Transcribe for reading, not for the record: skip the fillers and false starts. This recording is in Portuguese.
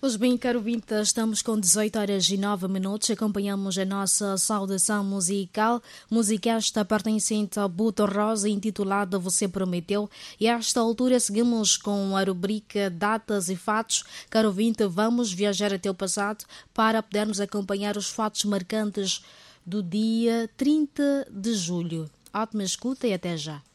Pois bem, caro ouvinte, estamos com 18h09. Acompanhamos a nossa saudação musical. Música esta pertencente a Buto Rosa, intitulada Você Prometeu. E a esta altura seguimos com a rubrica Datas e Fatos. Caro ouvinte, vamos viajar até o passado para podermos acompanhar os fatos marcantes do dia 30 de julho. Ótima escuta e até já.